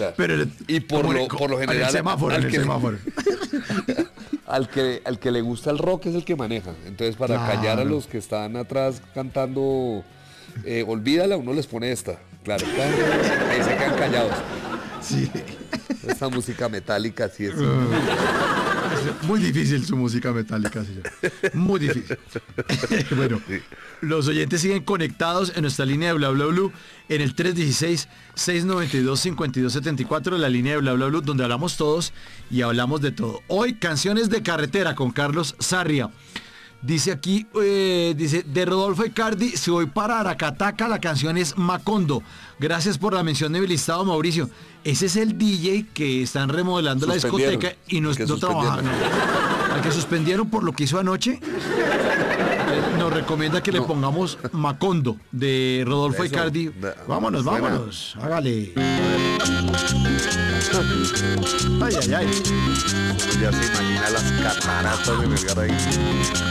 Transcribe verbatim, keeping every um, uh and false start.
Claro. Pero el- Y por como lo, el- por lo en el general, semáforo, en al el que, semáforo. al, que, al que le gusta el rock es el que maneja. Entonces, para Claro. callar a los que están atrás cantando eh, Olvídala, uno les pone esta. Claro, ahí se quedan callados. Sí. Esta música metálica sí es. Muy difícil su música metálica, señor. Muy difícil. Bueno, los oyentes siguen conectados en nuestra línea de Bla Bla Blue en el tres uno seis, seis nueve dos, cinco dos siete cuatro, la línea de Bla Bla Blue, donde hablamos todos y hablamos de todo. Hoy, canciones de carretera con Carlos Sarria. Dice aquí, eh, dice, de Rodolfo Icardi, si voy para Aracataca, la canción es Macondo. Gracias por la mención de mi listado, Mauricio. Ese es el D J que están remodelando la Suspendieron, discoteca y no, que no trabaja. suspendieron. no. Al que suspendieron por lo que hizo anoche, eh, nos recomienda que le No. pongamos Macondo de Rodolfo Eso, Icardi. da- Vámonos, suena. vámonos, hágale. Ay, ay, ay. Ya se imagina las cataratas en el Garay.